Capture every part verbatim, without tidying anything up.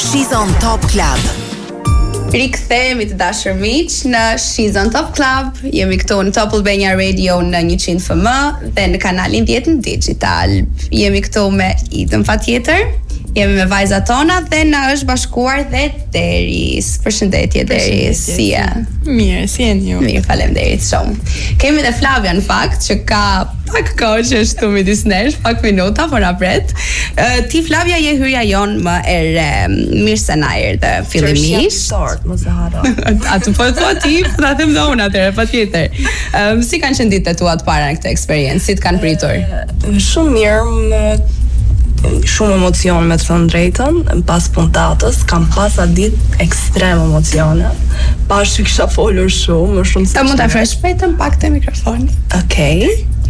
She's on Top Club. Rikthehemi të dashur miq në She's on Top Club. Jemi këtu në Top Albania Radio në njëqind F M dhe në kanalin dijet në digital. Jemi këtu me Idën patjetër. Jemi me vajzat tona dhe na është bashkuar dhe Deris. Përshëndetje Deris. Si je? Mirë, si jeni ju? Mirë, faleminderit shumë. Kemi dhe Flavia në fakt që ka pak kohë që është tu midis nesh, pak minuta, por na pret. Uh, ti Flavia je hyrja jon më e re. Mirë se na erdhe fillimisht. Start, mos e haro. Atë po thua ti, po ta them dhe unë atëherë, patjetër. Um, si kanë qenë ditët tua të para në këtë eksperiencë? Si të kanë pritur? Shumë mirë, më shumë emocion me të thënë drejtën. Pas puntatës kam pas atë ditë ekstrem emocione. Pas që kisha folur shumë, më shumë se ta mund ta fresh shpejtën pak te mikrofoni. Okej.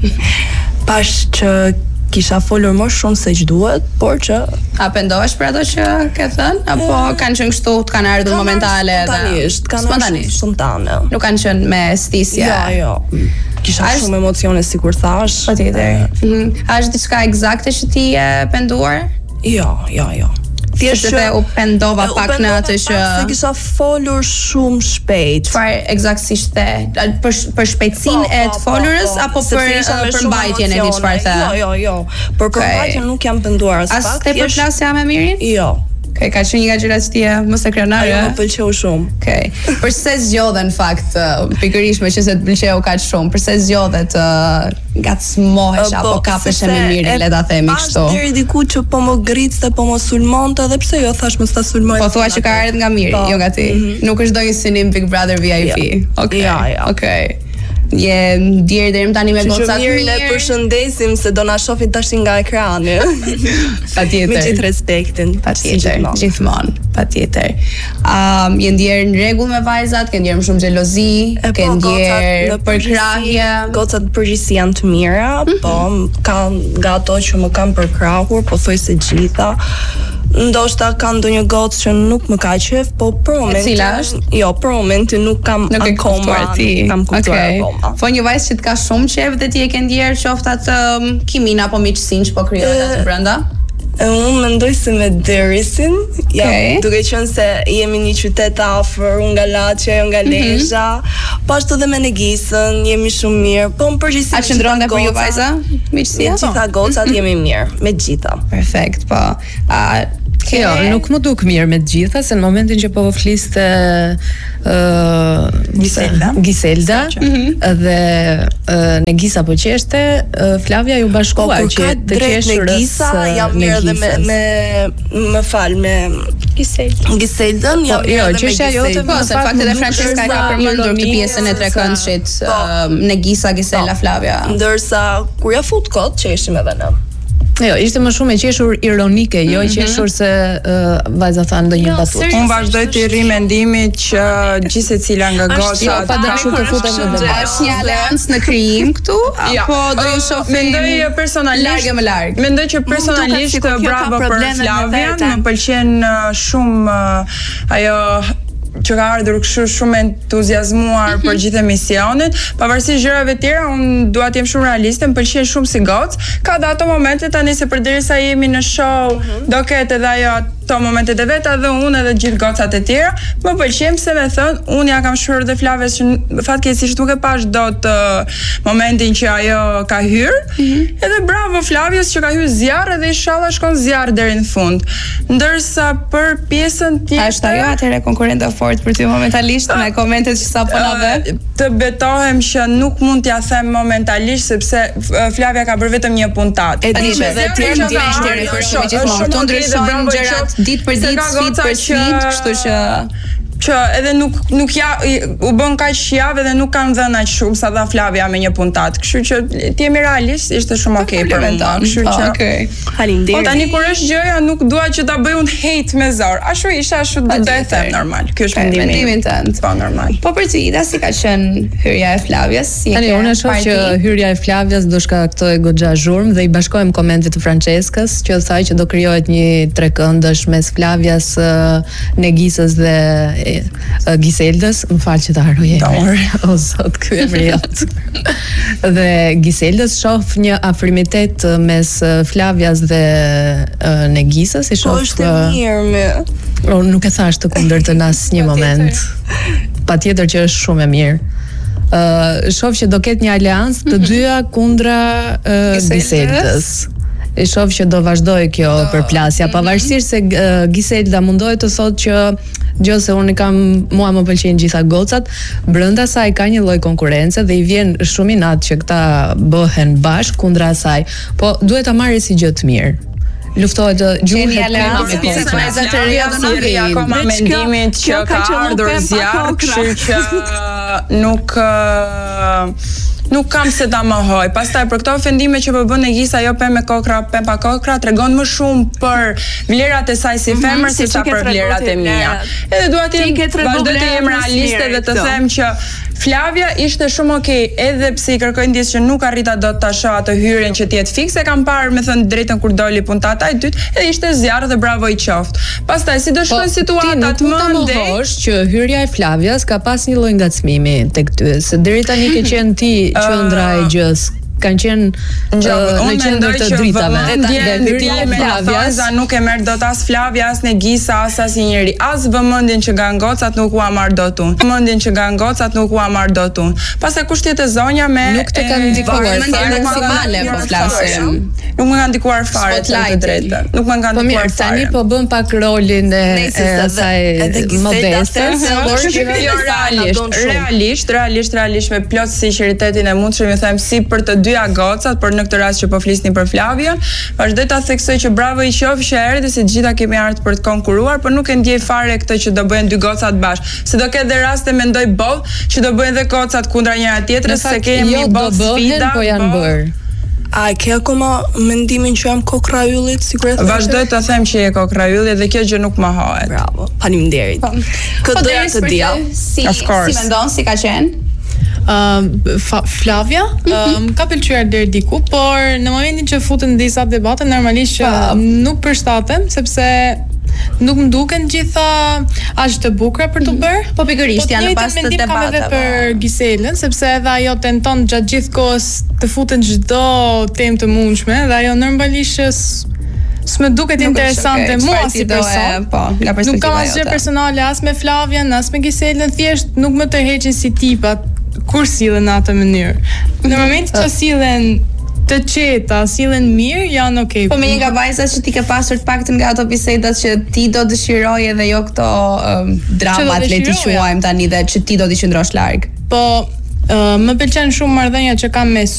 Pas që kisha folur më shumë se që duhet, por që a pendohesh për ato që ke thënë apo uh, kanë qenë kështu, të kanë ardhur momentale dhe spontanisht, kanë ardhur spontane. Nuk kanë qenë me stisje. Jo, jo. Kisha Ashtë... shumë emocione si kur thash. Patjetër. Mm. A është diçka eksakte që ti e penduar? Jo, jo, jo. Thjesht që u pendova u pak në atë që se kisha folur shumë shpejt. Çfarë eksaktësisht the? Për për shpejtësinë e të folurës apo për përmbajtjen e diç çfarë the? Jo, jo, jo. Për përmbajtjen nuk jam penduar as pak. As te për flasja me Mirin? Jo. Okej, ka qenë një nga gjërat që ti e mos e krenare. Ajo më pëlqeu shumë. Okej. Përse zgjodhe në fakt, pikërisht me që se të pëlqeu kaq shumë, përse zgjodhe të ngacmohesh apo kapesh me Mirin, le ta themi kështu. Pas deri diku që po më gritste, po më sulmonte dhe pse jo thash mos ta sulmoj. Po thua që ka ardhur nga Miri, jo nga ti. Nuk është ndonjë synim Big Brother V I P. Okej. Ja, ja. Okej. Je ndjer deri më tani me gocat të mirë. Ne përshëndesim se do na shohin tash nga ekrani. Patjetër. Me gjithë respektin. Patjetër. Gjithmonë. Patjetër. Um, je ndjer në rregull me vajzat, ke ndjer më shumë xhelozi, ke ndjer përkrahje. Gocat në përgjithësi janë të mira, po kanë nga ato që më kanë përkrahur, pothuajse gjitha. Ndoshta ka ndonjë gocë që nuk më ka qef, po për momentin. Cila është? Jo, për momentin nuk kam nuk akoma. Ti. Kam kuptuar okay. akoma. Po një vajzë që të ka shumë qef dhe ti e ke ndjer qoftë atë um, kimin apo miqësinë që po krijohet aty brenda? Unë mendoj se me Derisin, ja, okay. duke qenë se jemi një qytet afër, unë nga Laçi, unë nga Lezhë, mm-hmm. po ashtu dhe me Negisën, jemi shumë mirë. Po në përgjithësi a qëndron dhe për ju vajza? Miqësia? Me gjitha gocat jemi mirë, me gjitha. Perfekt, po. A Okay. Jo, nuk më duk mirë me të gjitha, se në momentin që po fliste uh, Giselda, Giselda mm-hmm. dhe uh, Negisa po qeshte, uh, Flavia ju bashkua po, që të qeshurës Negisa, jam mirë dhe me, me më fal me Giselda. Giseldën, jam mirë jo, dhe me Giselda. Po, se fakti dhe Francesca ka përmendur këtë pjesën e trekëndshit, uh, Negisa, Gisela, Flavia. Ndërsa kur ja fut kot, qeshim edhe ne. Jo, ishte më shumë e qeshur ironike, jo e qeshur se uh, vajza thanë ndonjë batutë. Unë vazhdoj të rri mendimin që gjithë secila nga gocat jo, pa dashur të futem në debat. Është një aleancë në krijim këtu apo do ju shohim? Mendoj personalisht larg më larg. Mendoj që personalisht bravo për Flavian, më pëlqen shumë ajo që ka ardhur kështu shumë entuziazmuar mm-hmm. për gjithë emisionin, pavarësisht gjërave të tjera, unë dua të jem shumë realiste, më pëlqen shumë si gocë. Ka dhe ato momente tani se përderisa jemi në show, mm-hmm. do ketë edhe ajo ato momentet e veta dhe unë edhe gjithë gocat e tjera, më pëlqen pse me thënë, unë ja kam shkruar dhe Flaves që fatkeqësisht nuk e pash dot uh, momentin që ajo ka hyrë, mm-hmm. edhe bravo Flavios që ka hyrë zjarr edhe inshallah shkon zjarr deri në fund. Ndërsa për pjesën tjetër, është ajo atëherë konkurrente fort për ty momentalisht me komentet që sapo na vë. Të betohem që nuk mund t'ja them momentalisht sepse Flavia ka bërë vetëm një puntatë. E di që dhe ti je ndjerë për shumë gjithmonë. Tu ndryshojnë gjërat ditë për ditë, sfidë për sfidë, kështu që që edhe nuk nuk ja u bën kaq javë dhe nuk kanë dhënë aq shumë sa dha Flavia me një puntat. Kështu që ti jemi realist, ishte shumë okay për mua. Kështu që okay. Faleminderit. Po tani kur është gjëja nuk dua që ta bëj unë hate me zor. Ashtu ishte, ashtu do të them normal. Ky është mendimi. Mendimin tënd. Po normal. Po për ti, da si ka qenë hyrja e Flavias? Si tani unë shoh që hyrja e Flavias do shkaktoi goxha zhurmë dhe i bashkohem komentet të Franceskës që thaj që do krijohet një trekëndësh mes Flavias, Negisës dhe uh, Giseldës, më fal që ta harroj emrin. O zot, ky emri jot. Dhe Giseldës shoh një afrimitet mes Flavias dhe uh, Negisës, i shoh. Po është e mirë me. O, nuk e thash të kundërtën në asnjë moment. Patjetër që është shumë e mirë. Uh, shoh që do ketë një aleancë të dyja kundra uh, Giseldës. E shoh që do vazhdoj kjo përplasja, pavarësisht se uh, Giselda mundohet të thotë që gjë se unë kam, mua më pëlqejnë gjitha gocat, brenda saj ka një lloj konkurrence dhe i vjen shumë inat që këta bëhen bashkë kundra asaj, po duhet ta marrë si gjë të mirë. Luftohet të gjuhet klima me pjesë me Zateria Siri akoma mendimin që ka ardhur zjarr, kështu që nuk nuk kam se ta mohoj. Pastaj për këto ofendime që po bën Negisa, jo pem me kokra, pem pa kokra, tregon më shumë për vlerat e saj si femër se sa për vlerat e mia. Edhe dua të vazhdoj të jem realiste dhe të them që Flavia ishte shumë okay, edhe pse i kërkoj ndjes që nuk arrita dot ta shoh atë hyrjen që të jetë fikse, kam parë me thënë drejtën kur doli puntata e dytë, edhe ishte zjarr dhe bravo i qoftë. Pastaj si do shkojnë situatat më ndej, që hyrja e Flavias ka pas një lloj ngacmimi tek ty, se deri tani ke qenë ti qendra e gjës. Kanë qenë në qendër të dritave. Dhe hyrja e Flavias nuk e merr dot as Flavia, as Negisa, as asnjëri. As vëmendjen që nga gocat nuk u marr dot unë. Vëmendjen që nga gocat nuk u marr dot unë. Pastaj kushtet e zonja me nuk të kanë ndikuar fare maksimale, po flasim. Nuk më kanë ndikuar fare të drejtën. Nuk më kanë ndikuar fare. Tani po bën pak rolin e asaj modeste. Jo, realisht, realisht, realisht, realisht me plot sinqeritetin e mundshëm, ju them si për të dyja gocat, por në këtë rast që po flisnin për Flavia, vazhdoj ta theksoj që bravo i qoftë që erdhi, se të gjitha kemi ardhur për të konkuruar, por nuk e ndjej fare këtë që do bëhen dy gocat bashkë. Se do ketë dhe raste mendoj boll që do bëhen dhe gocat kundra njëra tjetrës, se kemi jo, boll sfida, po janë bërë. A ke akoma mendimin që jam kokra yllit, sigurisht? Vazhdoj të them që je kokra yllit dhe kjo gjë nuk mohohet. Bravo. Faleminderit. Këtë doja të dija. Si si mendon si ka qenë? Uh, Flavia uh, më ka pëlqyer deri diku, por në momentin që futen disa debate normalisht që nuk përshtatem, sepse nuk më duken gjitha aq të bukura për të bërë. Po pikërisht janë pas të debateve. Kam edhe për Giselën, sepse edhe ajo tenton gjatë gjithë kohës të futen çdo temë të mundshme dhe ajo normalisht s'më duket interesante mua si person. Po, nga perspektiva nuk kam asgjë personale as me Flavian, as me Giselën, thjesht nuk më tërheqin si tipat kur sillen në atë mënyrë. Në momentin që sillen të qeta, sillen mirë, janë okay. Po me një nga vajzat që ti ke pasur të paktën nga ato bisedat që ti do dëshiroje dhe jo këto um, dramat le ti quajmë tani dhe që ti do t'i qëndrosh larg. Po uh, më pëlqen shumë marrëdhënia që kam me